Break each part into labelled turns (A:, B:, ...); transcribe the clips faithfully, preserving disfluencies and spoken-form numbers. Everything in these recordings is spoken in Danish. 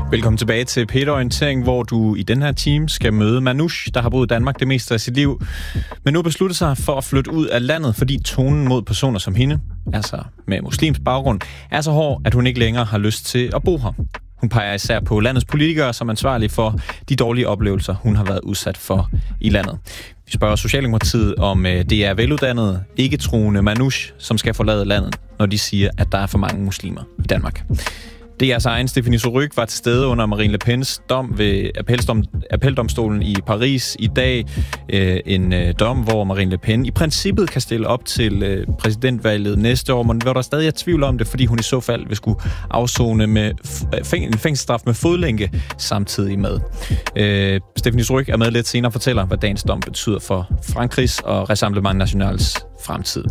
A: Velkommen tilbage til P et Orientering, hvor du i den her time skal møde Manoush, der har boet i Danmark det meste af sit liv, men nu beslutter sig for at flytte ud af landet, fordi tonen mod personer som hende, altså med muslimsk baggrund, er så hård, at hun ikke længere har lyst til at bo her. Hun peger især på landets politikere som ansvarlige for de dårlige oplevelser, hun har været udsat for i landet. Vi spørger Socialdemokratiet, om det er veluddannede, ikke-troende Manoush, som skal forlade landet, når de siger, at der er for mange muslimer i Danmark. D R's egen Stephanie Surrugue var til stede under Marine Le Pens dom ved Appeldom, Appeldomstolen i Paris i dag. Øh, en øh, dom, hvor Marine Le Pen i princippet kan stille op til øh, præsidentvalget næste år, men hvor der stadig er tvivl om det, fordi hun i så fald vil skulle afsone med f- en fængselsstraf med fodlænke samtidig med. Øh, Stephanie Surrugue er med lidt senere og fortæller, hvad dagens dom betyder for Frankrigs og Rassemblement Nationals fremtid.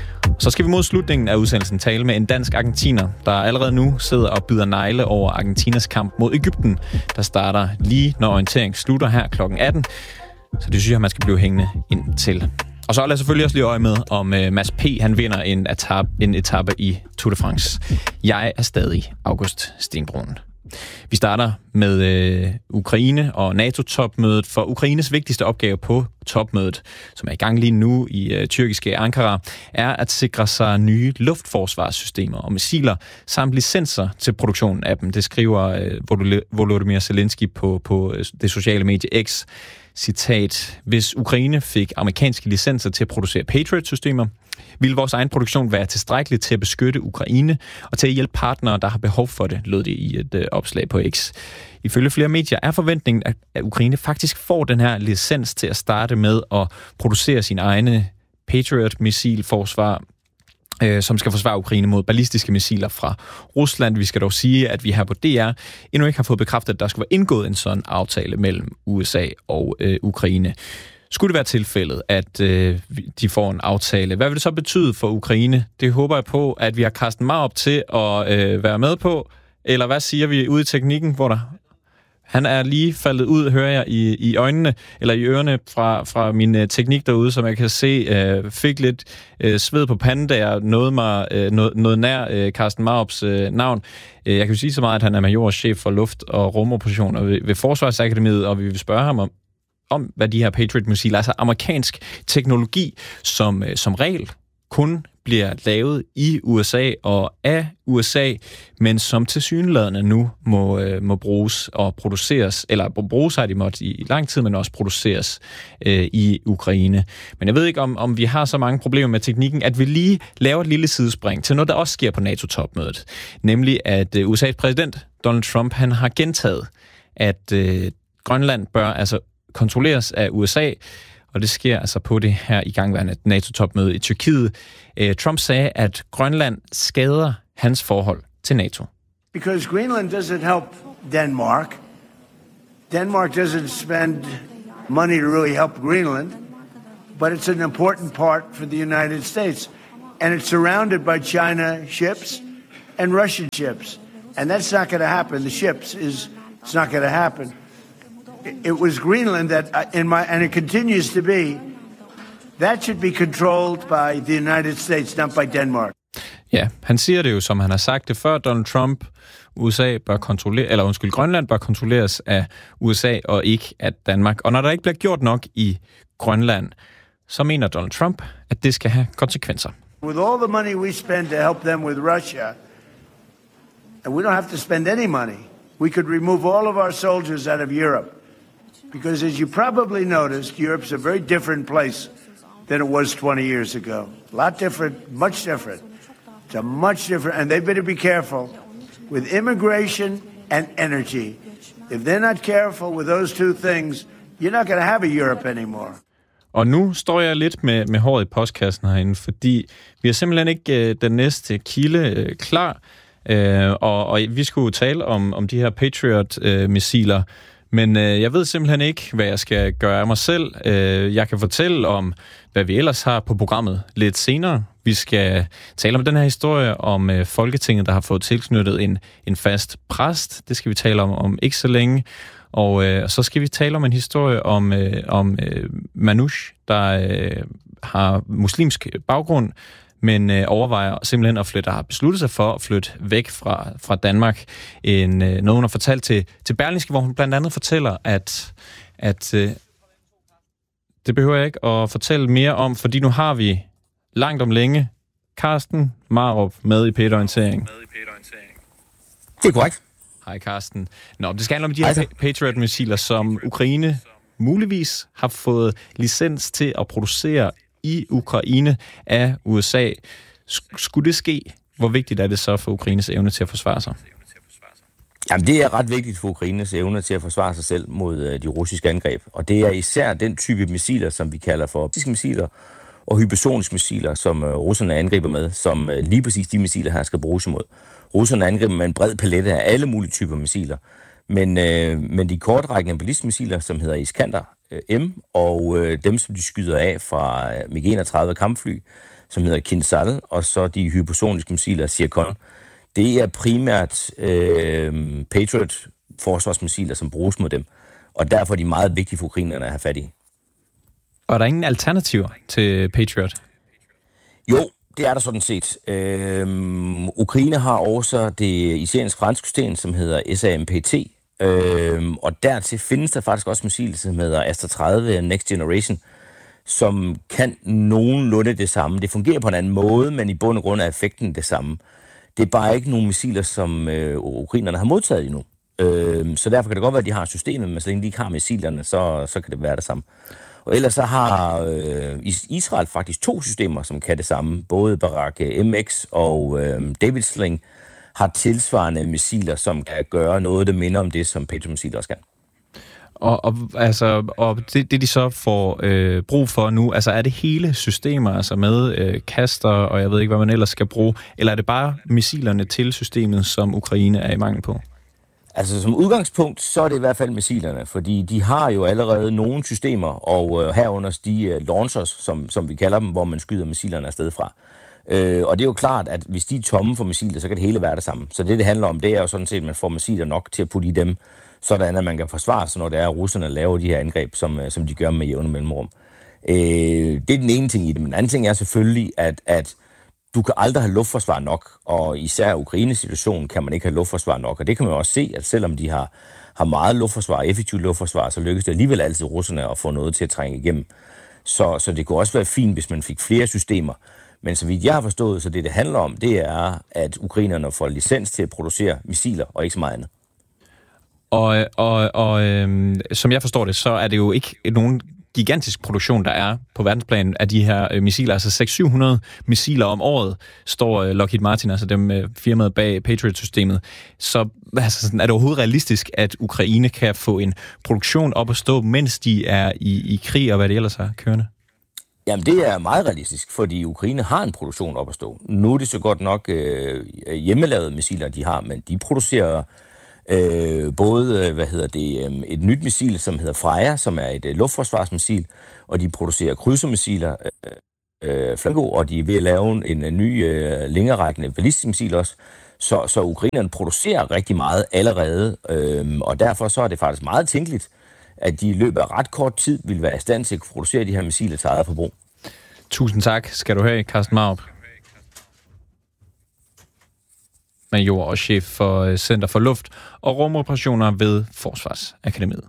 A: Så skal vi mod slutningen af udsendelsen tale med en dansk argentiner, der allerede nu sidder og bider negle over Argentinas kamp mod Egypten, der starter lige når orientering slutter her klokken atten. Så det synes jeg, man skal blive hængende ind til. Og så lad selvfølgelig også lige øje med, om uh, Mads P. han vinder en etape, en etape i Tour de France. Jeg er stadig August Stenbrun. Vi starter med øh, Ukraine og NATO-topmødet, for Ukraines vigtigste opgave på topmødet, som er i gang lige nu i øh, tyrkiske Ankara, er at sikre sig nye luftforsvarssystemer og missiler, samt licenser til produktionen af dem. Det skriver øh, Volodymyr Zelensky på, på det sociale medie X. Citat: Hvis Ukraine fik amerikanske licenser til at producere Patriot-systemer, ville vores egen produktion være tilstrækkelig til at beskytte Ukraine og til at hjælpe partnere, der har behov for det, lød det i et øh, opslag på X. Ifølge flere medier er forventningen, at, at Ukraine faktisk får den her licens til at starte med at producere sin egne Patriot-missilforsvar, øh, som skal forsvare Ukraine mod ballistiske missiler fra Rusland. Vi skal dog sige, at vi her på D R endnu ikke har fået bekræftet, at der skulle være indgået en sådan aftale mellem U S A og øh, Ukraine. Skulle det være tilfældet, at øh, de får en aftale, hvad vil det så betyde for Ukraine? Det håber jeg på, at vi har Carsten Maarup til at øh, være med på. Eller hvad siger vi ude i teknikken, hvor der... Han er lige faldet ud, hører jeg, i, i øjnene, eller i ørerne fra, fra min øh, teknik derude, som jeg kan se, øh, fik lidt øh, sved på panden, da jeg nåede, mig, øh, nåede, nåede nær øh, Carsten Maarups øh, navn. Jeg kan jo sige så meget, at han er majorchef for luft- og rumoperationer ved, ved Forsvarsakademiet, og vi vil spørge ham om, om hvad de her Patriot-missiler, altså amerikansk teknologi, som, øh, som regel kun bliver lavet i U S A og af U S A, men som tilsyneladende nu må, øh, må bruges og produceres, eller bruges har de måtte i lang tid, men også produceres øh, i Ukraine. Men jeg ved ikke, om, om vi har så mange problemer med teknikken, at vi lige laver et lille sidespring til noget, der også sker på NATO-topmødet. Nemlig, at øh, U S A's præsident, Donald Trump, han har gentaget, at øh, Grønland bør altså kontrolleres af U S A, og det sker altså på det her igangværende NATO-topmøde i Tyrkiet. Trump sagde, at Grønland skader hans forhold til NATO.
B: Because Greenland doesn't help Denmark. Denmark doesn't spend money to really help Greenland, but it's an important part for the United States. And it's surrounded by China ships and Russian ships. And that's not going to happen. The ships is it's not going to happen. It was Greenland that, in my, and it continues to be, that should be controlled by the United States, not by Denmark.
A: Ja, han siger det jo, som han har sagt det før, Donald Trump. U S A bør kontrollere, eller undskyld, Grønland bør kontrolleres af U S A og ikke af Danmark. Og når der ikke bliver gjort nok i Grønland, så mener Donald Trump, at det skal have konsekvenser.
B: With all the money we spend to help them with Russia, and we don't have to spend any money, we could remove all of our soldiers out of Europe. Because as you probably noticed, Europe's a very different place than it was twenty years ago. A lot different, much different. It's a much different, and they better be careful with immigration and energy. If they're not careful with those two things, you're not going to have a Europe anymore.
A: Og nu står jeg lidt med, med håret i postkassen herinde, fordi vi har simpelthen ikke øh, den næste kilde øh, klar, øh, og, og vi skulle tale om, om de her Patriot-missiler, øh, men øh, jeg ved simpelthen ikke, hvad jeg skal gøre af mig selv. Øh, jeg kan fortælle om, hvad vi ellers har på programmet lidt senere. Vi skal tale om den her historie om øh, Folketinget, der har fået tilknyttet en, en fast præst. Det skal vi tale om om ikke så længe. Og øh, så skal vi tale om en historie om, øh, om øh, Manoush, der øh, har muslimsk baggrund, men øh, overvejer simpelthen at flytte, har besluttet sig for at flytte væk fra, fra Danmark. En, øh, noget, hun har fortalt til, til Berlingske, hvor hun blandt andet fortæller, at, at øh, det behøver jeg ikke at fortælle mere om, fordi nu har vi langt om længe Carsten Marup med i P et-orientering.
C: Det er korrekt.
A: Hej Carsten. Nå, det skal handle om de her Patriot-missiler, som Ukraine muligvis har fået licens til at producere i Ukraine af U S A. Skulle det ske, hvor vigtigt er det så for Ukraines evne til at forsvare sig?
C: Jamen, det er ret vigtigt for Ukraines evne til at forsvare sig selv mod de russiske angreb. Og det er især den type missiler, som vi kalder for optiske missiler, og hypersoniske missiler, som russerne angriber med, som lige præcis de missiler her skal bruges imod. Russerne angriber med en bred palette af alle mulige typer missiler. Men, øh, men de kortrækkende ballistiske-missiler, som hedder Iskander øh, M, og øh, dem, som de skyder af fra MiG enogtredive kampfly, som hedder Kinzhal, og så de hypersoniske missiler Zircon, det er primært øh, Patriot-forsvarsmissiler, som bruges mod dem. Og derfor er de meget vigtige for ukrainerne at have fat i.
A: Og er der ingen alternativer til Patriot?
C: Jo, det er der sådan set. Øhm, Ukraine har også det især-franske system, som hedder S A M P T. Øhm, og dertil findes der faktisk også missiler, som hedder Astra tredive Next Generation, som kan nogenlunde det samme. Det fungerer på en anden måde, men i bund og grund er effekten det samme. Det er bare ikke nogle missiler, som øh, ukrainerne har modtaget endnu. Øhm, så derfor kan det godt være, at de har systemet, men så længe de ikke har missilerne, så, så kan det være det samme. Og ellers så har øh, Israel faktisk to systemer, som kan det samme. Både Barak M X og øh, David Sling har tilsvarende missiler, som kan gøre noget, der minder om det, som Patriot-missiler også kan.
A: Og, og, altså, og det, det, de så får øh, brug for nu, altså er det hele systemer, altså med øh, kaster, og jeg ved ikke, hvad man ellers skal bruge, eller er det bare missilerne til systemet, som Ukraine er i mangel på?
C: Altså som udgangspunkt, så er det i hvert fald missilerne, fordi de har jo allerede nogle systemer, og øh, herunder de øh, launchers, som, som vi kalder dem, hvor man skyder missilerne afsted fra. Øh, og det er jo klart, at hvis de er tomme for missiler, så kan det hele være det samme. Så det, det handler om, det er jo sådan set, at man får missiler nok til at putte i dem, sådan at man kan forsvare sig, når det er, at russerne laver de her angreb, som, som de gør med jævne mellemrum. Øh, det er den ene ting i det, men den anden ting er selvfølgelig, at, at du kan aldrig have luftforsvar nok, og især i Ukraines situation kan man ikke have luftforsvar nok, og det kan man også se, at selvom de har, har meget luftforsvar, effektivt luftforsvar, så lykkes det alligevel altid russerne at få noget til at trænge igennem. Så, så det kunne også være fint, hvis man fik flere systemer. Men så vidt jeg har forstået, så det det handler om, det er, at ukrainerne får licens til at producere missiler, og ikke så meget andet.
A: Og, og, og øhm, som jeg forstår det, så er det jo ikke nogen gigantisk produktion, der er på verdensplan af de her øh, missiler. Altså seks til syv hundrede missiler om året står øh, Lockheed Martin, altså dem øh, firmaet bag Patriot-systemet. Så altså, sådan, er det overhovedet realistisk, at Ukraine kan få en produktion op at stå, mens de er i, i krig, og hvad det ellers er kørende?
C: Jamen, det er meget realistisk, fordi Ukraine har en produktion op at stå. Nu er det så godt nok øh, hjemmelavede missiler, de har, men de producerer Øh, både, hvad hedder det, øh, et nyt missil, som hedder Freja, som er et øh, luftforsvarsmissil, og de producerer krydsermissiler, øh, øh, Flango, og de er ved at lave en, en ny øh, længerækkende ballistisk missil også. Så, så ukrainerne producerer rigtig meget allerede, øh, og derfor så er det faktisk meget tænkeligt, at de i løbet af ret kort tid vil være i stand til at producere de her missiler til eget forbrug.
A: Tusind tak skal du have, Carsten Marup. Major og chef for Center for Luft- og Rumoperationer ved Forsvarsakademiet.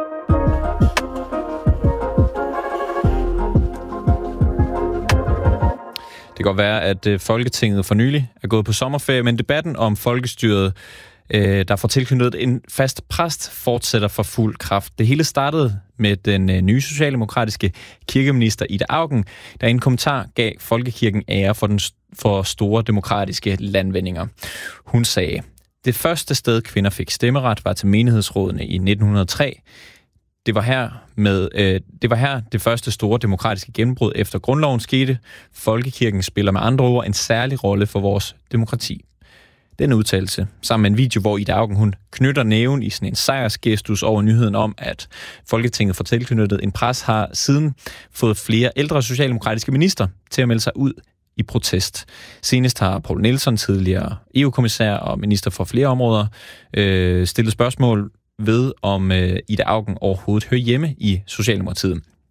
A: Det kan godt være, at Folketinget for nylig er gået på sommerferie, men debatten om folkestyret, der får tilknyttet en fast præst, fortsætter for fuld kraft. Det hele startede med den nye socialdemokratiske kirkeminister Ida Auken, der i en kommentar gav folkekirken ære for, den, for store demokratiske landvindinger. Hun sagde, det første sted kvinder fik stemmeret var til menighedsrådene i nitten hundrede og tre. Det var her, med, øh, det var her det første store demokratiske gennembrud efter grundloven skete. Folkekirken spiller med andre ord en særlig rolle for vores demokrati. Den udtalelse, sammen med en video, hvor Ida Auken hun knytter næven i sådan en sejrsgestus over nyheden om, at Folketinget får tilknyttet en præst, har siden fået flere ældre socialdemokratiske minister til at melde sig ud i protest. Senest har Poul Nielsen, tidligere E U-kommissær og minister for flere områder, øh, stillet spørgsmål ved, om øh, Ida Auken overhovedet hører hjemme i Socialdemokratiet.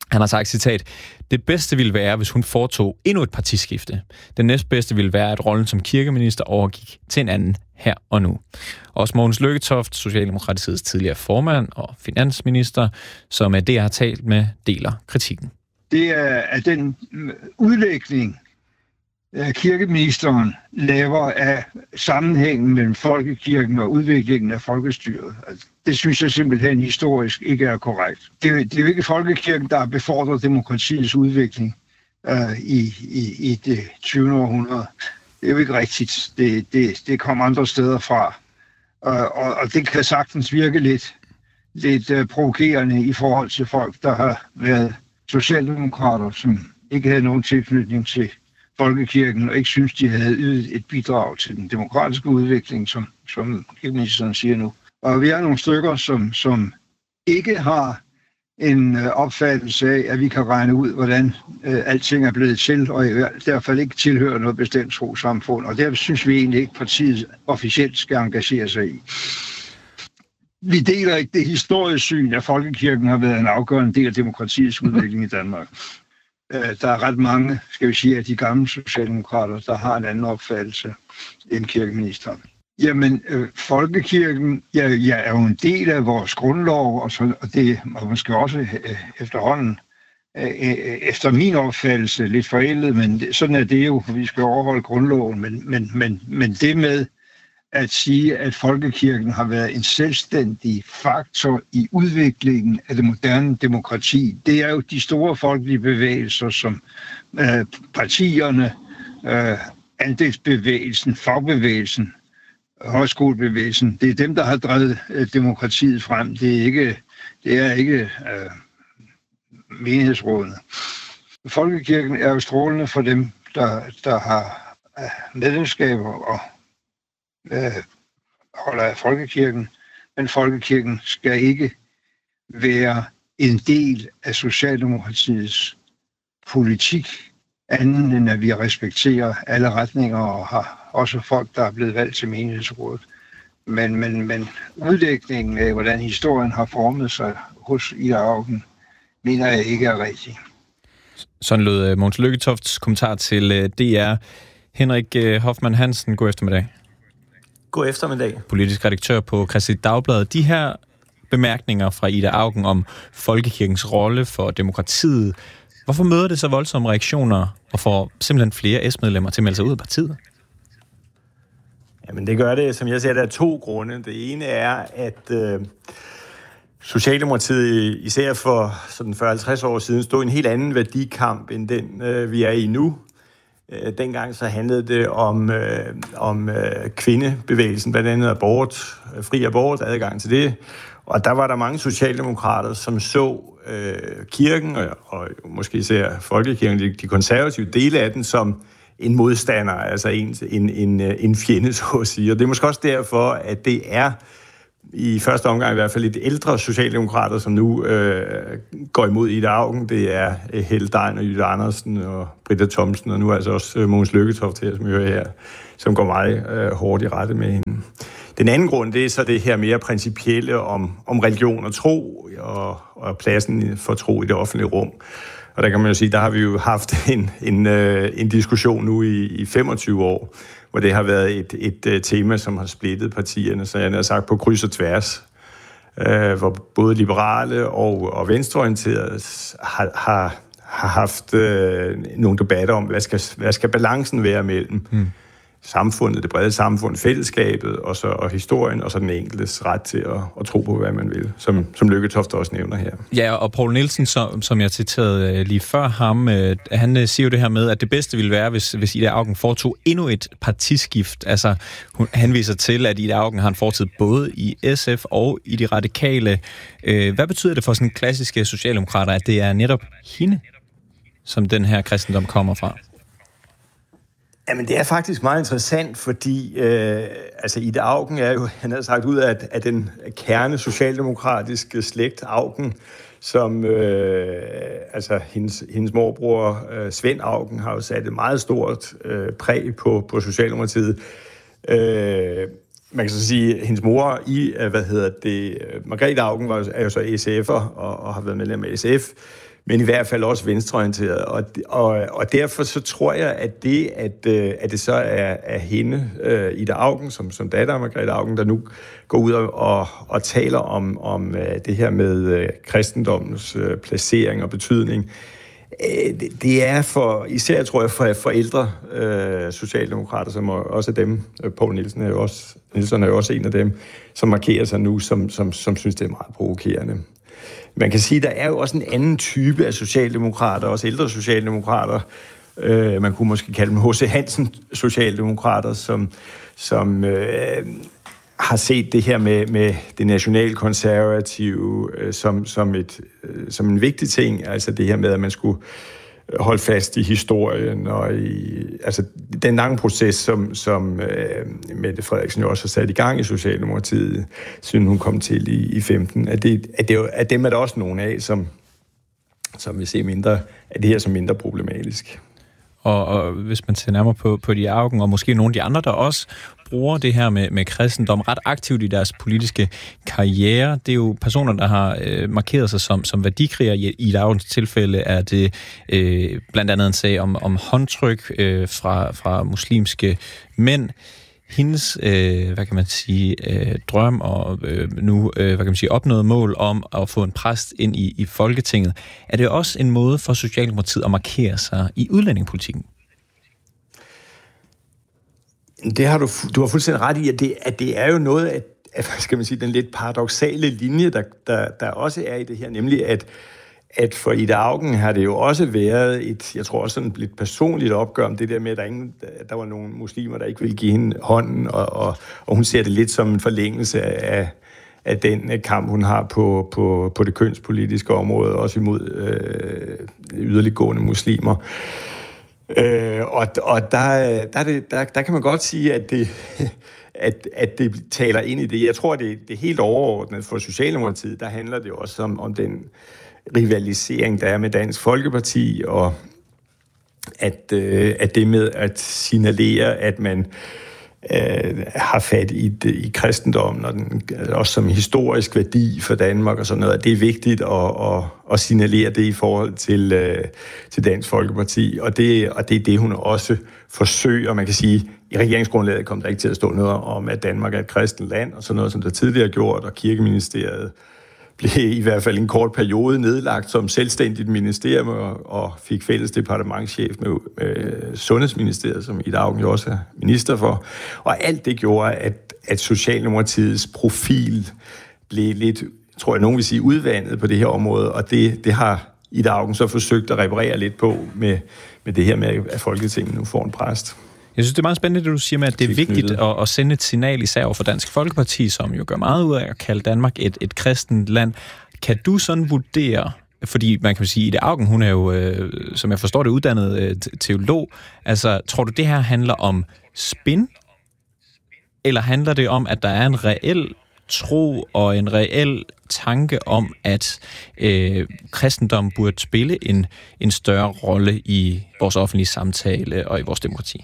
A: Han har sagt, citat, det bedste ville være, hvis hun foretog endnu et partiskifte. Det næstbedste ville være, at rollen som kirkeminister overgik til en anden her og nu. Også Mogens Lykketoft, Socialdemokratiets tidligere formand og finansminister, som D R har talt med, deler kritikken.
D: Det er, at den udlægning, kirkeministeren laver af sammenhængen mellem folkekirken og udviklingen af folkestyret. Det synes jeg simpelthen historisk ikke er korrekt. Det er, det er jo ikke folkekirken, der har befordret demokratiets udvikling uh, i, i, i det tyvende århundrede. Det er jo ikke rigtigt. Det, det, det kommer andre steder fra. Uh, og, og det kan sagtens virke lidt, lidt uh, provokerende i forhold til folk, der har været socialdemokrater, som ikke havde nogen tilknytning til folkekirken, og ikke synes, de havde ydet et bidrag til den demokratiske udvikling, som, som kirkeministeren siger nu. Og vi er nogle stykker, som, som ikke har en øh, opfattelse af, at vi kan regne ud, hvordan øh, alting er blevet til, og i hvert fald ikke tilhører noget bestemt trossamfund. Og derfor synes vi egentlig ikke, at partiet officielt skal engagere sig i. Vi deler ikke det historiske syn, at folkekirken har været en afgørende del af demokratiets udvikling i Danmark. Der er ret mange, skal vi sige, af de gamle socialdemokrater, der har en anden opfattelse end kirkeministeren. Jamen, øh, folkekirken ja, ja, er jo en del af vores grundlov, og, så, og det er måske også øh, efterhånden, øh, efter min opfattelse, lidt forældet, men det, sådan er det jo, for vi skal overholde grundloven. Men, men, men, men det med at sige, at folkekirken har været en selvstændig faktor i udviklingen af det moderne demokrati, det er jo de store folkelige bevægelser, som øh, partierne, øh, andelsbevægelsen, fagbevægelsen, højskolebevægelsen, det er dem, der har drevet øh, demokratiet frem. Det er ikke, det er ikke øh, menighedsrådene. Folkekirken er jo strålende for dem, der, der har øh, medlemskaber og øh, holder af folkekirken, men folkekirken skal ikke være en del af Socialdemokratiets politik, anden end at vi respekterer alle retninger og har også folk, der er blevet valgt til menighedsrådet. Men, men, men udlægningen af, hvordan historien har formet sig hos Ida Auken, mener jeg ikke er rigtig.
A: Sådan lød Mogens Lykketofts kommentar til D R. Henrik Hoffmann Hansen, god eftermiddag.
E: God eftermiddag.
A: Politisk redaktør på Kristeligt Dagblad. De her bemærkninger fra Ida Auken om folkekirkens rolle for demokratiet, hvorfor møder det så voldsomme reaktioner og får simpelthen flere S-medlemmer til at melde sig ud af partiet?
E: Jamen det gør det, som jeg siger, der er to grunde. Det ene er, at øh, Socialdemokratiet især for sådan fyrre til halvtreds år siden stod en helt anden værdikamp end den, øh, vi er i nu. Øh, dengang så handlede det om, øh, om øh, kvindebevægelsen, blandt andet abort, fri abort, adgang til det. Og der var der mange socialdemokrater, som så øh, kirken, og, og måske især folkekirken, de, de konservative dele af den, som en modstander, altså en, en, en, en fjende, så at sige. Og det er måske også derfor, at det er i første omgang i hvert fald lidt ældre socialdemokrater, som nu øh, går imod Ida Auken. Det er Helle Degn og Jytte Andersen og Britta Thomsen, og nu altså også øh, Mogens Lykketoft her, som vi hører her, som går meget øh, hårdt i rette med hende. Den anden grund, det er så det her mere principielle om, om religion og tro, og, og pladsen for tro i det offentlige rum. Og der kan man jo sige, der har vi jo haft en, en, øh, en diskussion nu i, i femogtyve år, hvor det har været et, et, et tema, som har splittet partierne, så jeg har sagt på kryds og tværs, øh, hvor både liberale og, og venstreorienterede har, har, har haft øh, nogle debatter om, hvad skal, hvad skal balancen være mellem hmm. samfundet, det brede samfund, fællesskabet og, så, og historien, og så den enkeltes ret til at, at tro på, hvad man vil, som, som Lykketoft også nævner her.
A: Ja, og Poul Nielsen, som, som jeg citerede lige før ham, han siger jo det her med, at det bedste ville være, hvis, hvis Ida Auken foretog endnu et partiskift. Altså, hun henviser til, at Ida Auken har en fortid både i S F og i de radikale. Hvad betyder det for sådan klassiske socialdemokrater, at det er netop hende, som den her kristendom kommer fra?
E: Jamen, det er faktisk meget interessant, fordi øh, altså Ida Auken er jo, han har sagt, ud af, af den kerne socialdemokratiske slægt Auken, som øh, altså hendes, hendes morbror øh, Svend Auken har jo sat et meget stort øh, præg på, på Socialdemokratiet. Øh, man kan så sige, at hendes mor i, hvad hedder det, Margrethe Auken var, er jo så S F'er og, og har været medlem af S F. men i hvert fald også venstreorienteret. Og, og, og derfor så tror jeg, at det, at, at det så er, er hende, uh, Ida Auken, som, som datter af Margrethe Auken, der nu går ud og, og, og taler om, om uh, det her med uh, kristendommens uh, placering og betydning. Uh, det, det er for, især tror jeg, for forældre uh, socialdemokrater, som også er dem, uh, Poul Nielsen er jo også, Nielsen er jo også en af dem, som markerer sig nu, som, som, som synes, det er meget provokerende. Man kan sige, at der er jo også en anden type af socialdemokrater, også ældre socialdemokrater. Øh, man kunne måske kalde dem H C Hansen socialdemokrater, som, som øh, har set det her med, med det nationalkonservative øh, som, som, et, øh, som en vigtig ting. Altså det her med, at man skulle holde fast i historien og i altså den lange proces, som, som øh, Mette Frederiksen jo også har sat i gang i Socialdemokratiet, siden hun kom til i, i femten. At det, at det, at dem er der også nogle af, som, som vil se mindre, at det her som mindre problematisk.
A: Og, og hvis man ser nærmere på, på de Auken, og måske nogle af de andre, der også bruger det her med, med kristendom ret aktivt i deres politiske karriere. Det er jo personer, der har øh, markeret sig som, som værdikrigere. I, i Aukens tilfælde er det øh, blandt andet en sag om, om håndtryk øh, fra, fra muslimske mænd. Hendes, øh, hvad kan man sige, øh, drøm og øh, nu, øh, hvad kan man sige, opnået mål om at få en præst ind i, i Folketinget. Er det også en måde for Socialdemokratiet at markere sig i udlændingepolitikken?
E: Det har du, du har fuldstændig ret i, at det, at det er jo noget af, af skal man sige, den lidt paradoksale linje, der, der, der også er i det her, nemlig at, at for Ida Auken har det jo også været et, jeg tror også sådan et lidt personligt opgør om det der med, at der, ingen, der var nogle muslimer, der ikke ville give hende hånden, og, og, og hun ser det lidt som en forlængelse af, af den kamp, hun har på, på, på det kønspolitiske område, også imod øh, yderliggående muslimer. Øh, og og der, der, det, der, der kan man godt sige, at det, at, at det taler ind i det. Jeg tror, det, det er helt overordnet for Socialdemokratiet. Der handler det også om, om den rivalisering, der er med Dansk Folkeparti, og at, øh, at det med at signalere, at man øh, har fat i, det, i kristendommen, og den, også som historisk værdi for Danmark og sådan noget, det er vigtigt at, at, at signalere det i forhold til, øh, til Dansk Folkeparti, og det, og det er det, hun også forsøger. Man kan sige, i regeringsgrundlaget kom der ikke til at stå noget om, at Danmark er et kristent land, og sådan noget, som der tidligere gjort, og Kirkeministeriet blev i hvert fald en kort periode nedlagt som selvstændigt ministerium og, og fik fælles departementschef med øh, Sundhedsministeriet, som Ida Auken jo også er minister for. Og alt det gjorde, at, at Socialdemokratiets profil blev lidt, tror jeg, nogen vil sige, udvandet på det her område, og det, det har Ida Auken så forsøgt at reparere lidt på med, med det her med, at Folketinget nu får en præst.
A: Jeg synes, det er meget spændende, det du siger med, at det er vigtigt at, at sende et signal især for Dansk Folkeparti, som jo gør meget ud af at kalde Danmark et, et kristent land. Kan du sådan vurdere, fordi man kan sige, at Ida Auken, hun er jo, øh, som jeg forstår det, uddannet øh, teolog. Altså, tror du, det her handler om spin? Eller handler det om, at der er en reel tro og en reel tanke om, at øh, kristendom burde spille en, en større rolle i vores offentlige samtale og i vores demokrati?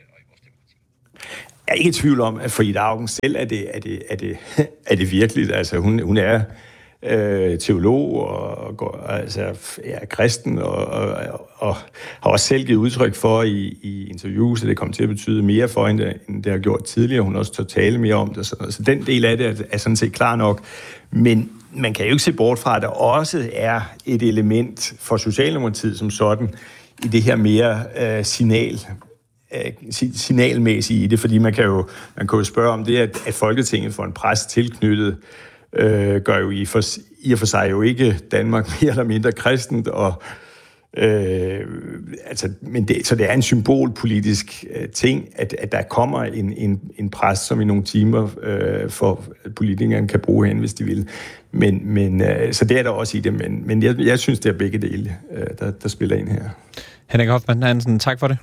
E: Jeg er ikke i tvivl om, at for Ida Auken selv er det, er det, er det, er det virkeligt. Altså, hun, hun er øh, teolog og, og altså, er kristen og, og, og har også selv givet udtryk for i, i interviews, at det kommer til at betyde mere for hende, end det har gjort tidligere. Hun også tør tale mere om det. Så, så den del af det er, er sådan set klar nok. Men man kan jo ikke se bort fra, at der også er et element for Socialdemokratiet som sådan i det her mere øh, signal signalmæssigt i det, fordi man kan jo, man kan jo spørge om det, at, at Folketinget får en præst tilknyttet, øh, gør jo i, for, i og for sig jo ikke Danmark mere eller mindre kristent, og øh, altså, men det, så det er en symbolpolitisk øh, ting, at, at der kommer en, en, en præst, som i nogle timer øh, for at politikerne kan bruge hen, hvis de vil. Men, men øh, så det er der også i det, men, men jeg, jeg synes, det er begge dele, øh, der, der spiller ind her.
A: Henrik Hoffmann Hansen, tak for det.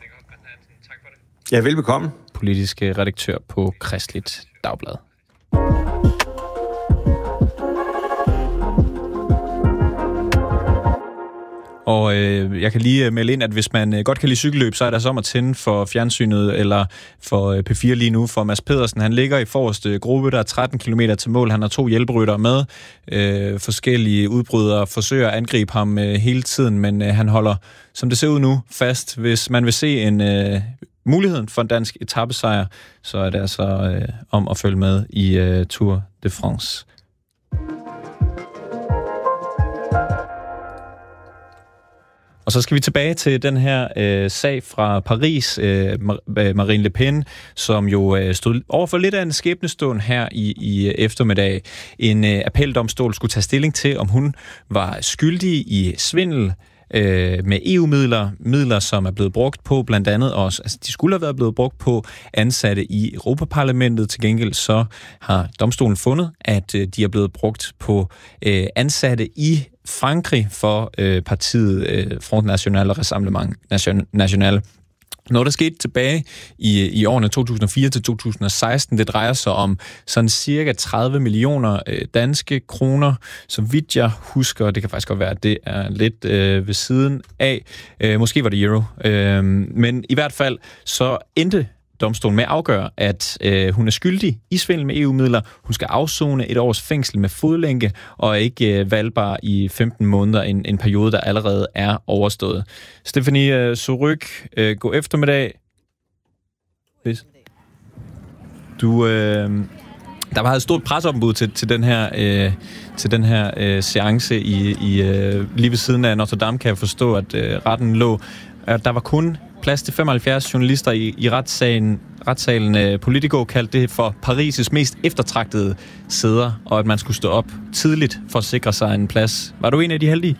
E: Ja, velbekomme.
A: Politisk redaktør på Kristeligt Dagblad. Og øh, jeg kan lige melde ind, at hvis man øh, godt kan lide cykelløb, så er der som at tænde for fjernsynet eller for øh, P fire lige nu. For Mads Pedersen, han ligger i forreste gruppe, der er tretten kilometer til mål. Han har to hjælperyttere med. Øh, forskellige udbrydere forsøger at angribe ham øh, hele tiden, men øh, han holder, som det ser ud nu, fast. Hvis man vil se en øh, muligheden for en dansk etapesejr, så er det altså øh, om at følge med i øh, Tour de France. Og så skal vi tilbage til den her øh, sag fra Paris, øh, Marine Le Pen, som jo øh, stod overfor lidt af en skæbnestund her i, i eftermiddag. En øh, appeldomstol skulle tage stilling til, om hun var skyldig i svindel øh, med E U-midler, midler, som er blevet brugt på blandt andet også, altså de skulle have været blevet brugt på ansatte i Europaparlamentet. Til gengæld så har domstolen fundet, at øh, de er blevet brugt på øh, ansatte i Frankrig for øh, partiet øh, Front National og Rassemblement National. Noget, der skete tilbage i, i årene to tusind og fire til to tusind og seksten, det drejer sig om sådan cirka tredive millioner øh, danske kroner, så vidt jeg husker. Det kan faktisk godt være, at det er lidt øh, ved siden af. Øh, måske var det euro. Øh, men i hvert fald så endte domstolen med at afgøre, at øh, hun er skyldig i svindel med E U-midler. Hun skal afsone et års fængsel med fodlænke og ikke øh, valgbar i femten måneder, en, en periode, der allerede er overstået. Stephanie øh, Surrugue, øh, god eftermiddag. Du, øh, der var et stort presseombud til, til den her, øh, til den her øh, seance i, i, øh, lige ved siden af Notre Dame, kan jeg forstå, at øh, retten lå. Der var kun plads til femoghalvfjerds journalister i, i retssalen. Retssalen Politico kaldte det for Paris' mest eftertragtede sæder, og at man skulle stå op tidligt for at sikre sig en plads. Var du en af de heldige?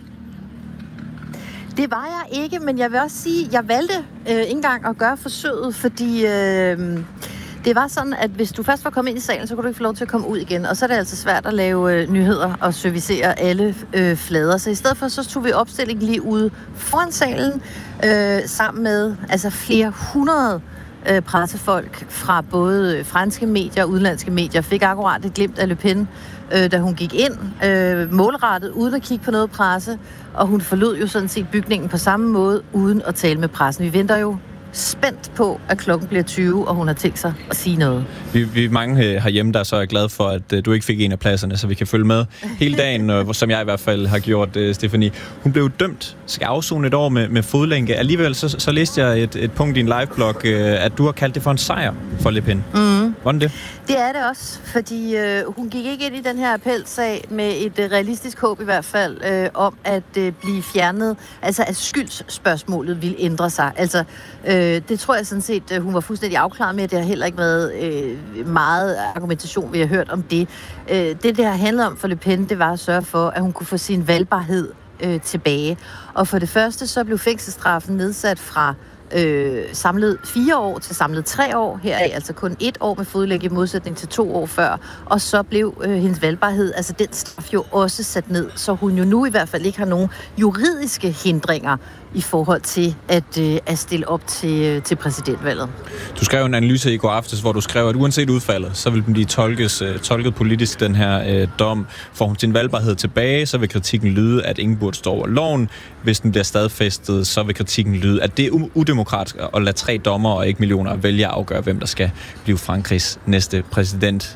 F: Det var jeg ikke, men jeg vil også sige, at jeg valgte øh, ikke engang at gøre forsøget, fordi øh, det var sådan, at hvis du først var kommet ind i salen, så kunne du ikke få lov til at komme ud igen. Og så er det altså svært at lave øh, nyheder og servicere alle øh, flader. Så i stedet for, så tog vi opstillingen lige ude foran salen, øh, sammen med altså flere hundrede øh, pressefolk fra både franske medier og udenlandske medier. Fik akkurat et glimt af Le Pen, øh, da hun gik ind, øh, målrettet, uden at kigge på noget presse. Og hun forlod jo sådan set bygningen på samme måde, uden at tale med pressen. Vi venter jo spændt på, at klokken bliver tyve, og hun har tænkt sig at sige noget.
A: Vi, vi er mange herhjemme, der så er glade for, at uh, du ikke fik en af pladserne, så vi kan følge med hele dagen, uh, som jeg i hvert fald har gjort, uh, Stephanie. Hun blev dømt, skal afzone et år med, med fodlænke. Alligevel så, så læste jeg et, et punkt i en liveblog, uh, at du har kaldt det for en sejr for Le Pen.
F: Mm.
A: Hvordan det?
F: Det er det også, fordi uh, hun gik ikke ind i den her appelsag med et uh, realistisk håb i hvert fald, uh, om at uh, blive fjernet, altså at skyldsspørgsmålet ville ændre sig. Altså, uh, det tror jeg sådan set, hun var fuldstændig afklaret med. Det har heller ikke været øh, meget argumentation, vi har hørt om det. Øh, det, det har handlet om for Le Pen, det var at sørge for, at hun kunne få sin valgbarhed øh, tilbage. Og for det første, så blev fængselsstraffen nedsat fra øh, samlet fire år til samlet tre år. Her er altså kun et år med fodlænke i modsætning til to år før. Og så blev øh, hendes valgbarhed, altså den straf jo også sat ned, så hun jo nu i hvert fald ikke har nogen juridiske hindringer i forhold til at, øh, at stille op til, øh, til præsidentvalget.
A: Du skrev en analyse i går aftes, hvor du skrev, at uanset udfaldet, så vil den blive tolkes, øh, tolket politisk, den her øh, dom. Får hun sin valgbarhed tilbage, så vil kritikken lyde, at ingen burde stå over loven. Hvis den bliver stadfæstet, så vil kritikken lyde, at det er udemokratisk at lade tre dommer og ikke millioner vælge at afgøre, hvem der skal blive Frankrigs næste præsident.